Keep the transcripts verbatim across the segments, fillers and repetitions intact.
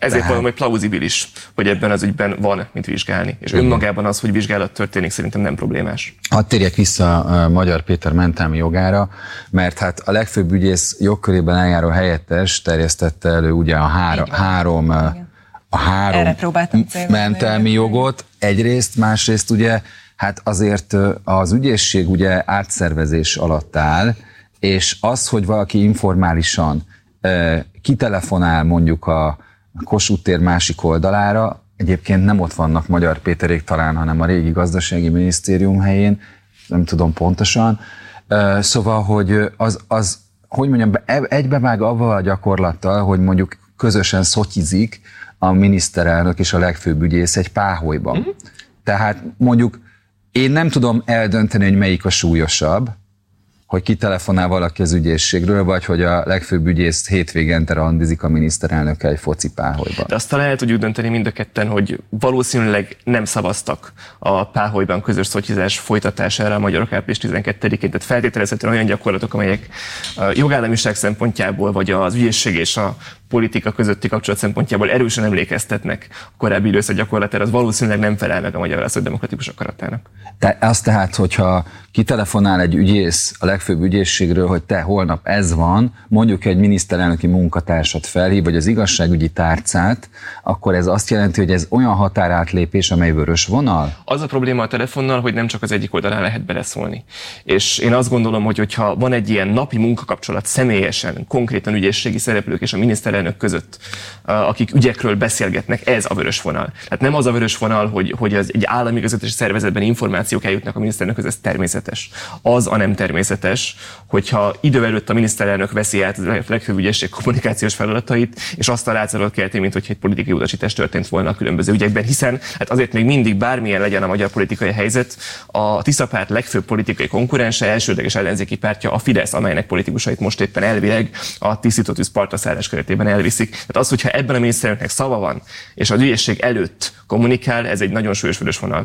Ezért Tehát... valami plauzibilis, hogy ebben az ügyben van mit vizsgálni. És igen. önmagában az, hogy vizsgálat történik, szerintem nem problémás. Hadd térjek vissza a Magyar Péter mentelmi jogára, mert hát a legfőbb ügyész jogkörében eljáró helyettes terjesztette elő ugye a hára, három, a három mentelmi jogot. Egyrészt, másrészt ugye, hát azért az ügyészség ugye átszervezés alatt áll, és az, hogy valaki informálisan eh, kitelefonál mondjuk a Kossuth tér másik oldalára, egyébként nem ott vannak Magyar Péterék talán, hanem a régi gazdasági minisztérium helyén, nem tudom pontosan. Eh, szóval, hogy az, az hogy mondjam, egybevág avval a gyakorlattal, hogy mondjuk közösen szotyizik a miniszterelnök és a legfőbb ügyész egy páholyban. Mm-hmm. Tehát mondjuk én nem tudom eldönteni, hogy melyik a súlyosabb, hogy kitelefonál valaki az ügyészségről, vagy hogy a legfőbb ügyész hétvégente randizik a miniszterelnökkel egy foci páholyban. De azt talán el tudjuk dönteni mind a ketten, hogy valószínűleg nem szavaztak a páholyban közös szotyizás folytatására a magyarok április tizenkettedikén, tehát feltételezhetően olyan gyakorlatok, amelyek a jogállamiság szempontjából, vagy az ügyészség és a politika közötti kapcsolat szempontjából erősen emlékeztetnek a korábbi időszak gyakorlatára, az valószínűleg nem felel meg a magyar választók demokratikus akaratának. De az tehát, hogyha kitelefonál egy ügyész a legfőbb ügyészségről, hogy te holnap ez van, mondjuk egy miniszterelnöki munkatársat felhív, vagy az igazságügyi tárcát, akkor ez azt jelenti, hogy ez olyan határátlépés, amely vörös vonal? Az a probléma a telefonnal, hogy nem csak az egyik oldalán lehet beleszólni. És én azt gondolom, hogy hogyha van egy ilyen napi munkakapcsolat személyesen, konkrétan ügyészségi szereplők és a miniszterelnök között, akik ügyekről beszélgetnek, ez a vörös vonal. Tehát nem az a vörös vonal, hogy, hogy az egy állami közösségi szervezetben információk eljutnak a miniszterelnökhöz, ez természetes. Az a nem természetes, hogyha idő előtt a miniszterelnök veszi át a legfőbb ügyészség kommunikációs feladatait, és azt a látszatot kelti, mint hogyha egy politikai utasítás történt volna a különböző ügyekben, hiszen hát azért még mindig bármilyen legyen a magyar politikai helyzet, a Tisza párt legfőbb politikai konkurense, elsődleges ellenzéki pártja a Fidesz, amelynek politikusait most éppen elvileg a tisztító tűz partraszállás keretében elviszik. Tehát az, hogyha ebben a miniszterelnöknek szava van, és az ügyészség előtt kommunikál, ez egy nagyon súlyos vörös vonal.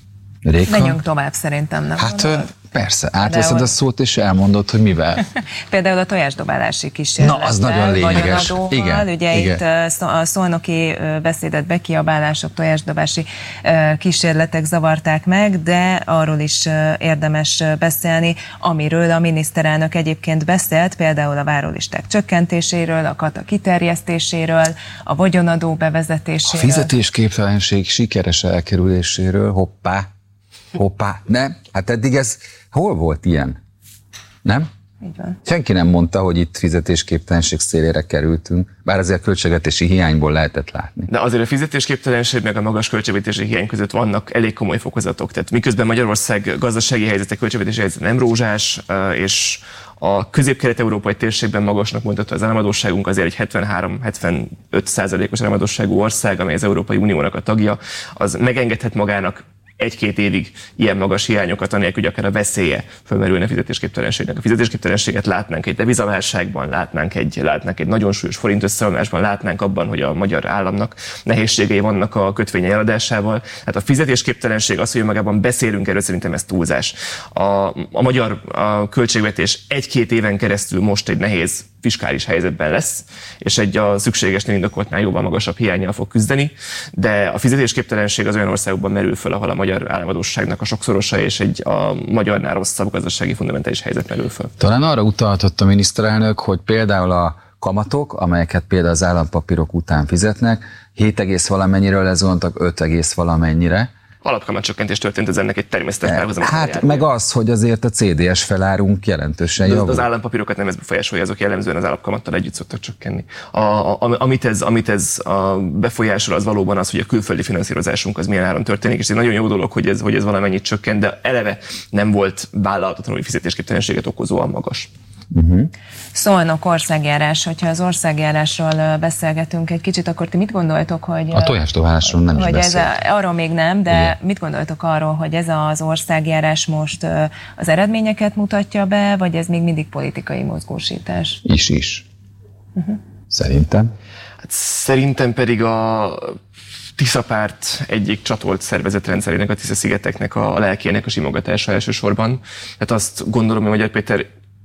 Réka? Menjünk tovább, szerintem nem. Hát gondolod? Persze, átveszed a szót és elmondod, hogy mivel. Például a tojásdobálási kísérlettel. Na, az nagyon lényeges. Igen, ugye igen. Itt a szolnoki beszédet, bekiabálások, tojásdobási kísérletek zavarták meg, de arról is érdemes beszélni, amiről a miniszterelnök egyébként beszélt, például a várólisták csökkentéséről, a kata kiterjesztéséről, a vagyonadó bevezetéséről. A fizetésképtelenség sikeres elkerüléséről, hoppá. Hoppá, nem? Hát eddig ez hol volt ilyen? Nem? Így van. Senki nem mondta, hogy itt fizetésképtelenség szélére kerültünk, bár azért a költségvetési hiányból lehetett látni. De azért a fizetésképtelenség meg a magas költségvetési hiány között vannak elég komoly fokozatok. Tehát miközben Magyarország gazdasági helyzete, költségvetési helyzete nem rózsás, és a közép-kelet-európai térségben magasnak mondható az államadósságunk, azért egy hetvenhárom-hetvenöt százalékos államadósságú ország, amely az Európai Uniónak a tagja, az megengedhet magának egy-két évig ilyen magas hiányokat, anélkül, hogy akár a veszélye fölmerülne a fizetésképtelenségnek. A fizetésképtelenséget látnánk egy devizaválságban, látnánk egy, látnánk egy nagyon súlyos forint összeomlásban, látnánk abban, hogy a magyar államnak nehézségei vannak a kötvényei eladásával. Hát a fizetésképtelenség, az, hogy magában beszélünk erről, szerintem ez túlzás. A, a magyar a költségvetés egy-két éven keresztül most egy nehéz fiskális helyzetben lesz, és egy a szükségesnél indokoltnál jóval magasabb hiánnyal fog küzdeni, de a fizetésképtelenség az olyan országokban merül föl, ahol a magyar államadósságnak a sokszorosa és egy a magyarnál rosszabb gazdasági fundamentális helyzet merül föl. Talán arra utalhatott a miniszterelnök, hogy például a kamatok, amelyeket például az állampapírok után fizetnek, hét egész valamennyiről lezontak öt egész valamennyire. Alapkamatcsökkentés történt, ez ennek egy természetes párhuzamos. Hát meg az, hogy azért a cé dé es felárunk jelentősen javul. Az állampapírokat nem ez befolyásolja, azok jellemzően az alapkamattal együtt szoktak csökkenni. A, a, amit ez, amit ez a befolyásol, az valóban az, hogy a külföldi finanszírozásunk az milyen áron történik, és ez egy nagyon jó dolog, hogy ez, hogy ez valamennyit csökkent, de eleve nem volt vállalhatatlanul fizetésképtelenséget okozóan magas. Uh-huh. Szolnok országjárás, hogyha az országjárásról beszélgetünk egy kicsit, akkor ti mit gondoltok, hogy... A tojásdobálásról nem hogy is beszélt. Ez a, arról még nem, de igen. Mit gondoltok arról, hogy ez az országjárás most az eredményeket mutatja be, vagy ez még mindig politikai mozgósítás? Is, is. Uh-huh. Szerintem. Hát szerintem pedig a Tisza párt egyik csatolt szervezetrendszerének, a Tisza-szigeteknek a lelkének a simogatása elsősorban. Tehát azt gondolom, hogy Magyar Péter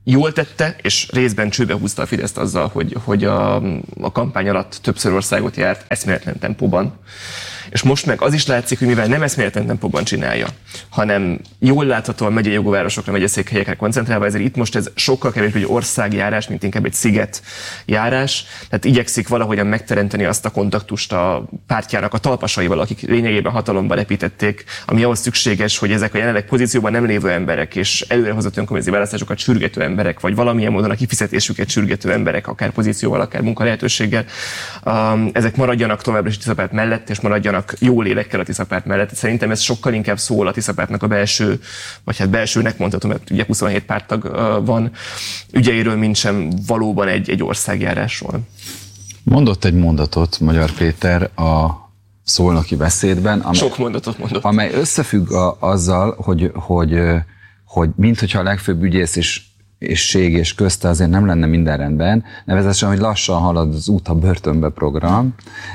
jól tette, és részben csőbe húzta a Fideszt azzal, hogy, hogy a, a kampány alatt többször országot járt eszméletlen tempóban. És most meg az is látszik, hogy mivel nem eszméletlen tempóban csinálja, hanem jól láthatóan megyei jogóvárosokra, megyeszékhelyekre koncentrálva, ezért itt most ez sokkal kevésbé egy országjárás, mint inkább egy sziget járás. Tehát igyekszik valahogyan megteremteni azt a kontaktust a pártjának a talpasaival, akik lényegében hatalomba lepítették, ami ahhoz szükséges, hogy ezek a jelenleg pozícióban nem lévő emberek és előrehozott önkormányzati választásokat sürgető emberek, vagy valamilyen módon a kifizetésüket sürgető emberek, akár pozícióval, akár munkalehetőséggel, ezek maradjanak továbbra is Tiszapárt mellett, és maradjanak jó lélekkel a Tiszapárt mellett. Szerintem ez sokkal inkább szól a Tiszapártnak a belső, vagy hát belsőnek mondhatom, mert ugye huszonhét párttag van, ügyeiről, mint sem valóban egy, egy országjárásról. Mondott egy mondatot Magyar Péter a szolnoki beszédben, amely, sok mondatot mondott, amely összefügg a, azzal, hogy, hogy, hogy minthogyha a legfőbb ügyész is és ség és közte azért nem lenne minden rendben, nevezetesen, hogy lassan halad az út a börtönbe program.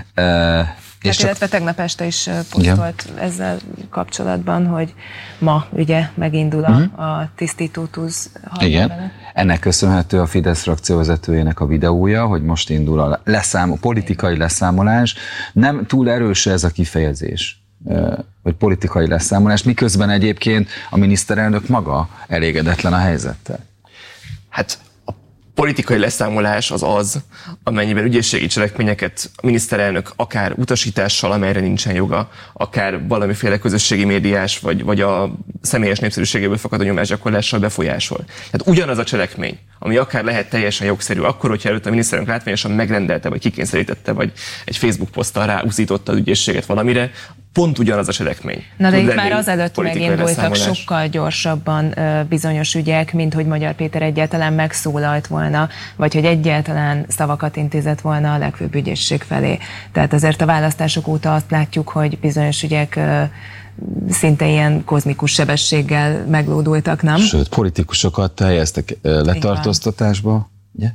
Hát, és illetve tegnap este is posztolt igen. ezzel kapcsolatban, hogy ma ugye megindul a, uh-huh. a tisztító tűz. Igen, benne. Ennek köszönhető a Fidesz frakcióvezetőjének a videója, hogy most indul a, leszám, a politikai leszámolás. Nem túl erős ez a kifejezés, hogy politikai leszámolás, miközben egyébként a miniszterelnök maga elégedetlen a helyzettel. Hát politikai leszámolás az az, amennyiben ügyészségi cselekményeket a miniszterelnök akár utasítással, amelyre nincsen joga, akár valamiféle közösségi médiás, vagy, vagy a személyes népszerűségéből fakadó nyomásgyakorlással befolyásol. Tehát ugyanaz a cselekmény, ami akár lehet teljesen jogszerű, akkor, hogyha előtt a miniszterelnök látványosan megrendelte, vagy kikényszerítette, vagy egy Facebook poszttal ráúszította az ügyészséget valamire, pont ugyanaz a cselekmény. Na de itt már azelőtt megindultak sokkal gyorsabban bizonyos ügyek, mint hogy Magyar Péter egyáltalán megszólalt volna, vagy hogy egyáltalán szavakat intézett volna a legfőbb ügyészség felé. Tehát azért a választások óta azt látjuk, hogy bizonyos ügyek szinte ilyen kozmikus sebességgel meglódultak, nem? Sőt, politikusokat helyeztek letartóztatásba. Yeah.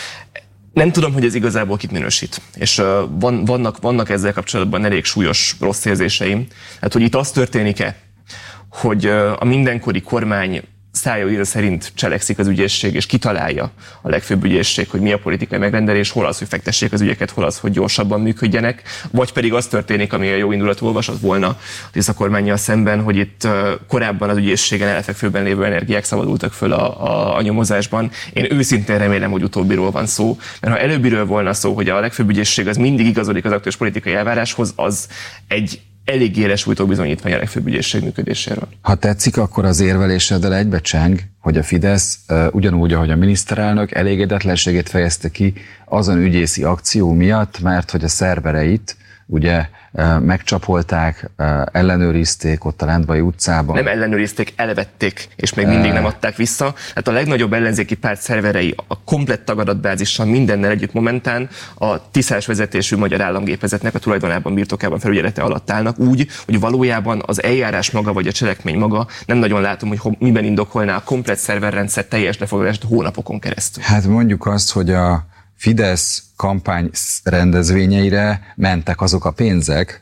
Nem tudom, hogy ez igazából kit minősít. És uh, van, vannak, vannak ezzel kapcsolatban elég súlyos rossz érzéseim. Hát, hogy itt az történik-e, hogy uh, a mindenkori kormány szája íra szerint cselekszik az ügyészség, és kitalálja a legfőbb ügyészség, hogy mi a politikai megrendelés, hol az, hogy fektessék az ügyeket, hol az, hogy gyorsabban működjenek, vagy pedig az történik, ami a jó indulatú olvasat volna a Tisza kormánnyal szemben, hogy itt uh, korábban az ügyészségen elfekvőben lévő energiák szabadultak föl a, a, a nyomozásban. Én őszintén remélem, hogy utóbbiról van szó, mert ha előbbiről volna szó, hogy a legfőbb ügyészség az mindig igazodik az aktuális politikai elváráshoz, az egy elég éles súlytó bizonyítvány a legfőbb ügyészség működéséről. Ha tetszik, akkor az érveléseddel egybecseng, hogy a Fidesz uh, ugyanúgy, ahogy a miniszterelnök elégedetlenségét fejezte ki azon ügyészi akció miatt, mert hogy a szervereit ugye uh, megcsapolták, uh, ellenőrizték ott a Lendvai utcában. Nem ellenőrizték, elvették, és még mindig nem adták vissza. Hát a legnagyobb ellenzéki párt szerverei a komplett tagadatbázissal mindennel együtt momentán a tiszás vezetésű magyar államgépezetnek a tulajdonában, birtokában, felügyelete alatt állnak úgy, hogy valójában az eljárás maga vagy a cselekmény maga nem nagyon látom, hogy miben indokolná a komplett szerverrendszer teljes lefoglalást hónapokon keresztül. Hát mondjuk azt, hogy a Fidesz kampány rendezvényeire mentek azok a pénzek,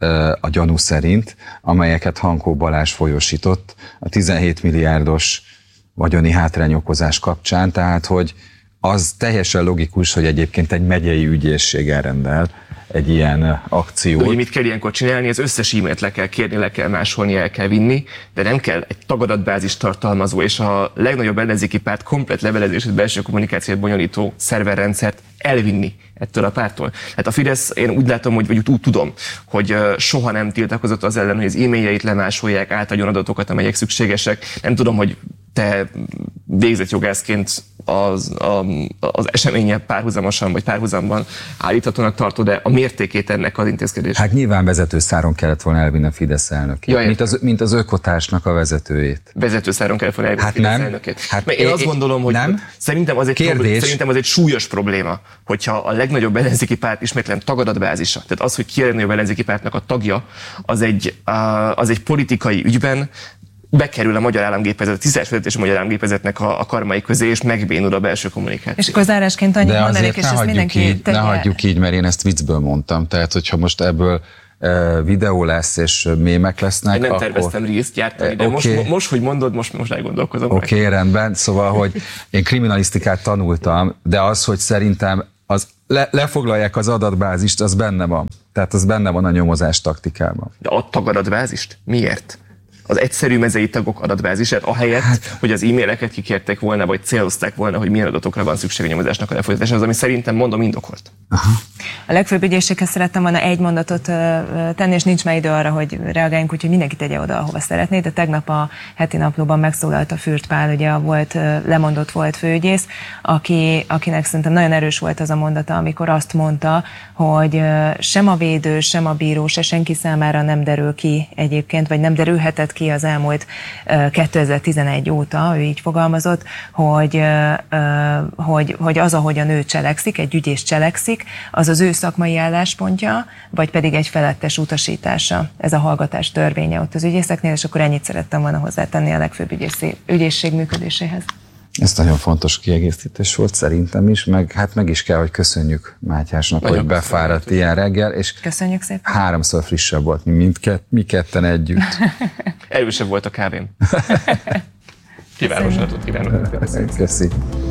a gyanú szerint, amelyeket Hankó Balázs folyósított a tizenhét milliárdos vagyoni hátrányokozás kapcsán, tehát hogy az teljesen logikus, hogy egyébként egy megyei ügyészség elrendel egy ilyen akciót. Ugye mit kell ilyenkor csinálni? Az összes e-mailt le kell kérni, le kell másolni, el kell vinni, de nem kell egy tagadatbázis tartalmazó és a legnagyobb ellenzéki párt komplett levelezését, belső kommunikációt bonyolító szerverrendszert elvinni ettől a pártól. Hát a Fidesz, én úgy látom, hogy, vagy úgy tudom, hogy soha nem tiltakozott az ellen, hogy az e-mailjeit lemásolják, átadjon adatokat, amelyek szükségesek. Nem tudom, hogy te végzett jogászként az, a, az eseménye párhuzamosan vagy párhuzamban állíthatónak tartod, de a mértékét ennek az intézkedés. Hát nyilván vezetőszáron kellett volna elvinni a Fidesz elnökét, ja, mint, az, mint az ökotársnak a vezetőjét. Vezetőszáron kellett volna elvinni hát a Fidesz nem. elnökét. Hát én azt gondolom, hogy nem. Szerintem, az egy probléma, szerintem az egy súlyos probléma, hogyha a legnagyobb ellenzéki párt ismétlen tagadatbázisa, tehát az, hogy ki a legnagyobb ellenzéki pártnak a tagja, az egy, az egy politikai ügyben bekerül a magyar államgépezet, a tisztás vezetés a magyar államgépezetnek a, a karmai közé, és megbénul a belső kommunikáció. És akkor zárásként annyit mondanék, és ezt mindenki így, ne hagyjuk így, mert én ezt viccből mondtam. Tehát, hogyha most ebből videó lesz, és mémek lesznek. Én nem akkor... terveztem részt gyártani, de okay. most, most, hogy mondod, most, most elgondolkozom. Oké, okay, rendben. Szóval, hogy én kriminalisztikát tanultam, de az, hogy szerintem az le, lefoglalják az adatbázist, az benne van. Tehát az benne van a nyomozás taktikában. De adtak adatbázist? Miért? Az egyszerű mezei tagok adatbázisát, ahelyett, hát, hogy az e-maileket kikérték volna, vagy célozták volna, hogy milyen adatokra van szükség a nyomozásnak a lefolytatásához, ami szerintem mondom indokolt. Aha. A legfőbb ügyészséghez szerettem volna egy mondatot tenni, és nincs már idő arra, hogy reagáljunk, úgyhogy mindenki tegye oda, ahova szeretné, de tegnap a heti naplóban megszólalt a Fürth Pál, ugye a volt, lemondott volt főügyész, aki, akinek szerintem nagyon erős volt az a mondata, amikor azt mondta, hogy sem a védő, sem a bíró, se senki számára nem derül ki egyébként, vagy nem derülhetett ki az elmúlt kétezer-tizenegy óta, ő így fogalmazott, hogy, hogy, hogy az, ahogyan ő cselekszik, egy ügyész cselekszik, az az ő szakmai álláspontja, vagy pedig egy felettes utasítása. Ez a hallgatás törvénye ott az ügyészeknél, és akkor ennyit szerettem volna hozzátenni a legfőbb ügyészség, ügyészség működéséhez. Ez nagyon fontos kiegészítés volt szerintem is, meg hát meg is kell, hogy köszönjük Mátyásnak, nagyon hogy befáradt ilyen reggel, és köszönjük szépen. Háromszor frissebb volt, mi, mindkett, mi ketten együtt. Erősebb volt a kávém. Kiváló zsinatot kívánok. Köszi.